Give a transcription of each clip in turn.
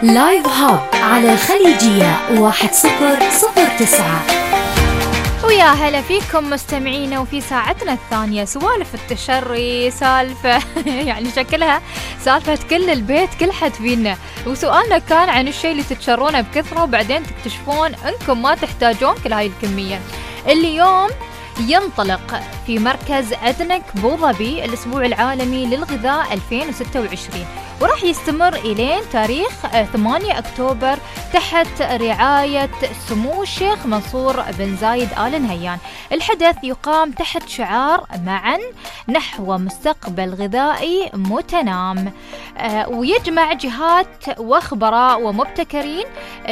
لايف هاب على الخليجية 1009. ويا هلا فيكم مستمعينا، وفي ساعتنا الثانية سوالف التشري، سالفة يعني شكلها سالفة كل البيت، كل حد فينا. وسؤالنا كان عن الشيء اللي تتشرونه بكثرة وبعدين تكتشفون انكم ما تحتاجون كل هاي الكمية. اليوم ينطلق في مركز أدنك بوظبي الأسبوع العالمي للغذاء 2026، وراح يستمر إلين تاريخ 8 أكتوبر تحت رعاية سمو الشيخ منصور بن زايد آل نهيان. الحدث يقام تحت شعار معا نحو مستقبل غذائي متنام، ويجمع جهات وخبراء ومبتكرين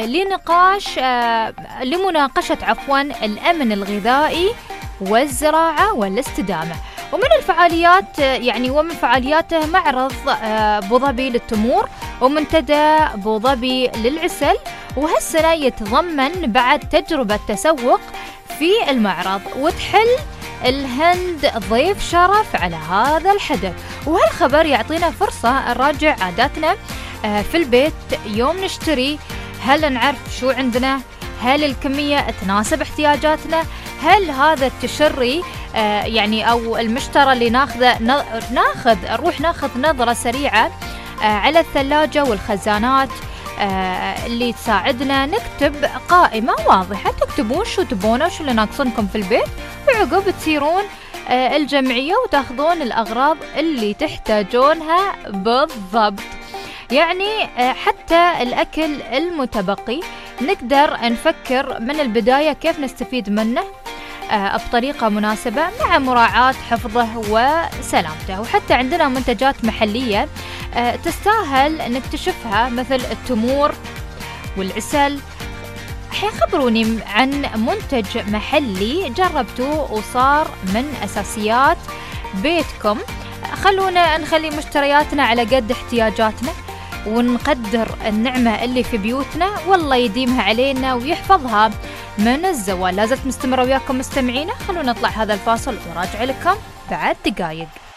لمناقشة الأمن الغذائي والزراعة والاستدامة. ومن فعالياته معرض بوظبي للتمور ومنتدى بوظبي للعسل، وهالسنة يتضمن بعد تجربة تسوق في المعرض، وتحل الهند ضيف شرف على هذا الحدث. وهالخبر يعطينا فرصة نراجع عاداتنا في البيت يوم نشتري. هل نعرف شو عندنا؟ هل الكمية تناسب احتياجاتنا؟ هل هذا التشري أو المشترى اللي نروح ناخذ نظرة سريعة على الثلاجة والخزانات اللي تساعدنا نكتب قائمة واضحة، تكتبون شو تبونه وشو اللي ناقصنكم في البيت، وعقب تسيرون الجمعية وتاخذون الأغراض اللي تحتاجونها بالضبط. يعني حتى الأكل المتبقي نقدر نفكر من البداية كيف نستفيد منه بطريقة مناسبة مع مراعاة حفظه وسلامته. وحتى عندنا منتجات محلية تستاهل نكتشفها مثل التمور والعسل. خبروني عن منتج محلي جربتوه وصار من أساسيات بيتكم. خلونا نخلي مشترياتنا على قد احتياجاتنا ونقدر النعمة اللي في بيوتنا، والله يديمها علينا ويحفظها من الزوال. لازلت مستمرة وياكم مستمعينا، خلونا نطلع هذا الفاصل وراجع لكم بعد دقايق.